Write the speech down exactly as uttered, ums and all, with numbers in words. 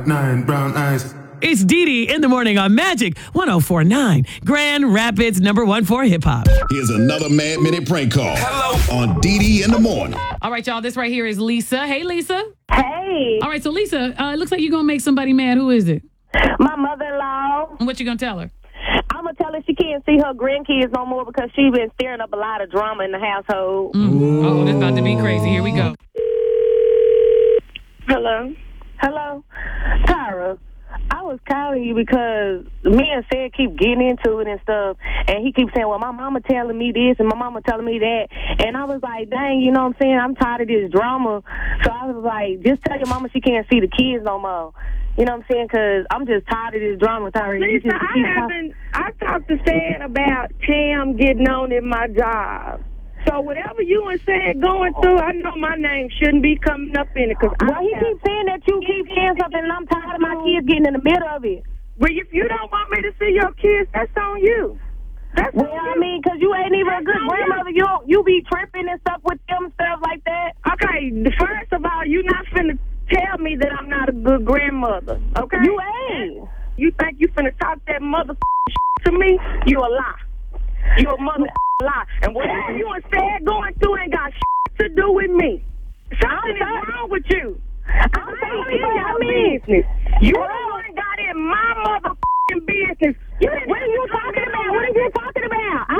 Nine brown eyes. It's Dee Dee in the morning on Magic one oh four point nine, Grand Rapids number one for hip hop. Here's another Mad Minute prank call. Hello. On Dee Dee in the morning. All right, y'all. This right here is Lisa. Hey, Lisa. Hey, All right, so Lisa, uh, it looks like you're gonna make somebody mad. Who is it? my mother-in-law. And what you gonna tell her? I'm going to tell her she can't see her grandkids no more because she been stirring up a lot of drama in the household. Mm. Oh, this about to be crazy. Here we go. Hello? Hello? Tyra, I was calling you because me and Sid keep getting into it and stuff, and he keeps saying, well, my mama telling me this and my mama telling me that, and I was like, dang, you know what I'm saying? I'm tired of this drama. So I was like, just tell your mama she can't see the kids no more. You know what I'm saying? Because I'm just tired of this drama, Tyra. You Lisa, just I keep haven't, I talked to Sad about Tam getting on in my job. So whatever you and Sad going through, I know my name shouldn't be coming up in it. Cause Well, I he have, keeps saying that you keep saying something, and I'm tired of my kids getting in the middle of it. well, if you don't want me to see your kids, that's on you. That's Well, on I you. mean, because you ain't even a good That's on grandmother. You don't, you be tripping and stuff with them, stuff like that. Okay, first of all, you not finna tell me that I'm not a good grandmother, okay? You ain't. You think you finna talk that mother to me? You a lie. You a mother lie. And whatever you and Sad going through ain't got to do with me. Something is wrong with you. I'm I saying, ain't in I your mean, business. You the one got in my motherfucking business. You what are you talking